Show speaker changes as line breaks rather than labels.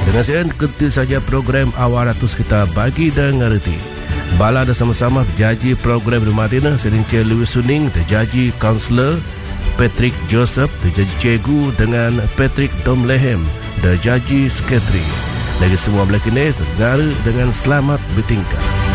Dengan sekian, itu saja program awal ratus kita bagi dan ngerti. Bala ada sama-sama berjaji program Rumah Dina serinci Louis Suning, terjaji kaunselor Patrick Joseph, terjaji cikgu dengan Patrick Tom Lehem, terjaji sekretari. Lagi semua belakang ini, segera dengan selamat bertingkah.